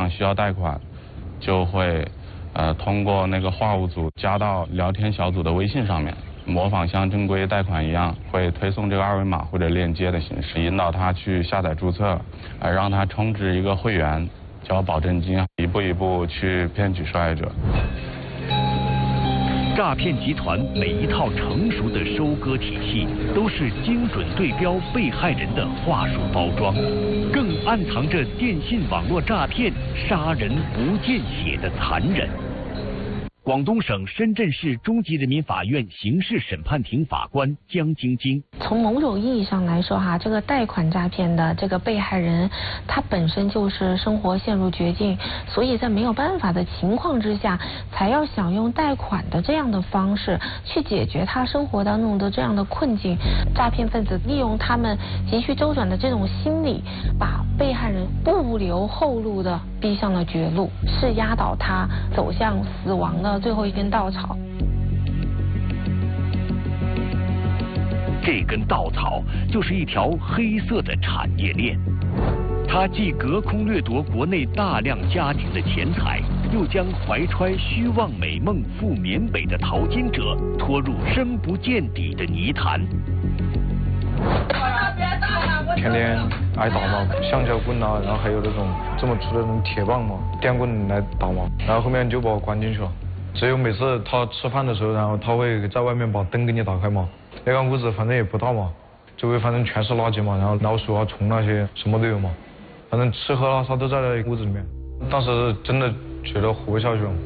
需要贷款，就会通过那个话务组加到聊天小组的微信上面，模仿像正规贷款一样，会推送这个二维码或者链接的形式，引导他去下载注册，让他充值一个会员，交保证金，一步一步去骗取受害者。 诈骗集团每一套成熟的收割体系，都是精准对标被害人的话术包装，更暗藏着电信网络诈骗杀人不见血的残忍。广东省深圳市中级人民法院刑事审判庭法官江晶晶： 从某种意义上来说哈，这个贷款诈骗的这个被害人，他本身就是生活陷入绝境，所以在没有办法的情况之下，才要想用贷款的这样的方式去解决他生活当中的这样的困境。诈骗分子利用他们急需周转的这种心理，把被害人不留后路的逼向了绝路，是压倒他走向死亡的最后一根稻草。 这根稻草就是一条黑色的产业链，它既隔空掠夺国内大量家庭的钱财，又将怀揣虚妄美梦赴缅北的淘金者拖入深不见底的泥潭。 天天挨打嘛，橡胶棍啊，然后还有那种这么粗的那种铁棒嘛，电棍来打嘛，然后后面就把我关进去了。只有每次他吃饭的时候，然后他会在外面把灯给你打开嘛。那个屋子反正也不大嘛，周围反正全是垃圾嘛，然后老鼠啊、虫那些什么都有嘛，反正吃喝拉撒都在那屋子里面。当时真的觉得活不下去了。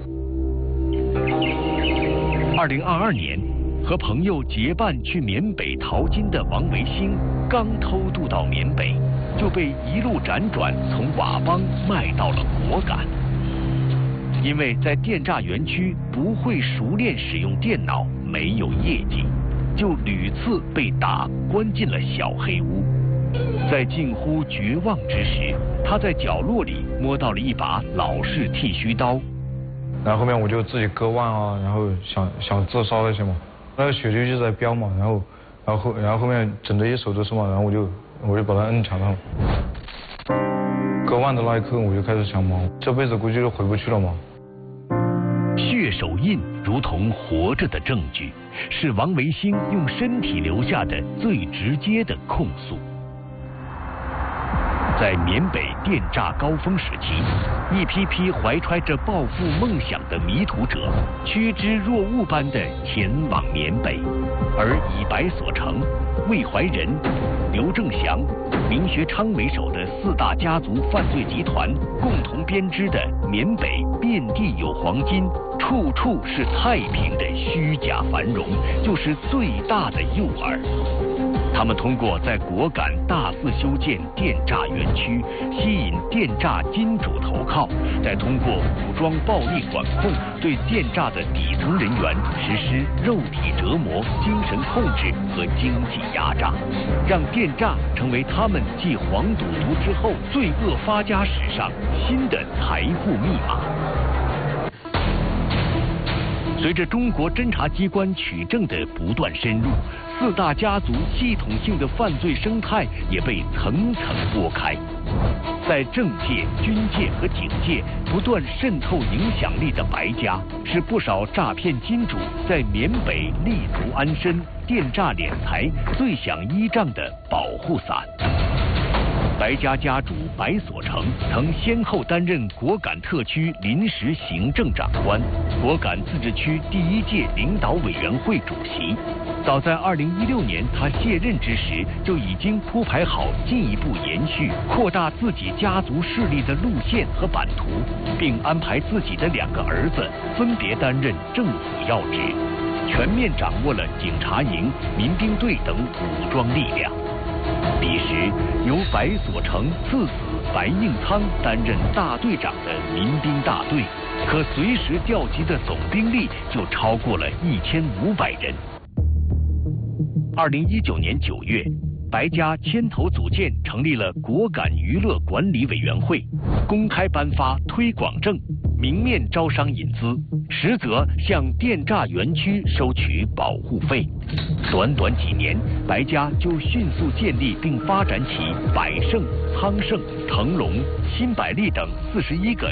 2022年，和朋友结伴去缅北淘金的王维兴，刚偷渡到缅北，就被一路辗转从佤邦卖到了果敢。因为在电诈园区不会熟练使用电脑，没有业绩，就屡次被打关进了小黑屋。在近乎绝望之时，他在角落里摸到了一把老式剃须刀， 然后后面我就自己割腕啊，然后想自杀那些嘛，那个血就在飙嘛，然后后面整着一手都是嘛，然后我就把它摁墙上。割腕的那一刻，我就开始想嘛，这辈子估计就回不去了嘛。 血手印如同活着的证据，是王维兴用身体留下的最直接的控诉。在缅北电诈高峰时期，一批批怀揣着抱负梦想的迷途者趋之若鹜般地前往缅北，而以白所成、魏怀仁、刘正祥、林学昌为首的4大家族犯罪集团共同编织的缅北遍地有黄金，处处是太平的虚假繁荣，就是最大的诱饵。他们通过在果敢大肆修建电诈园区，吸引电诈金主投靠，再通过武装暴力管控，对电诈的底层人员实施肉体折磨、精神控制和经济压榨，让电诈成为他们继黄赌毒之后罪恶发家史上新的财富密码。随着中国侦察机关取证的不断深入，4大家族系统性的犯罪生态也被层层剥开。在政界、军界和警界不断渗透影响力的白家，是不少诈骗金主在缅北立足安身、电诈敛财最想依仗的保护伞。白家家主白所成曾先后担任果敢特区临时行政长官、果敢自治区第1届领导委员会主席。早在2016年他卸任之时，就已经铺排好进一步延续、扩大自己家族势力的路线和版图，并安排自己的2个儿子分别担任政府要职，全面掌握了警察营、民兵队等武装力量。彼时，由白所成次子白应仓担任大队长的民兵大队，可随时调集的总兵力就超过了1500人。2019年9月，白家牵头组建成立了果敢娱乐管理委员会，公开颁发推广证，明面招商引资，实则向电诈园区收取保护费。短短几年，白家就迅速建立并发展起百盛、昌盛、腾龙、新百利等41个